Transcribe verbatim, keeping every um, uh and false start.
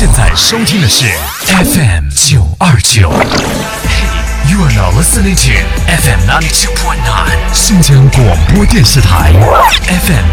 现在收听的是 F M 九二九。You are now listening to F M ninety-two point nine 新疆广播电视台 F M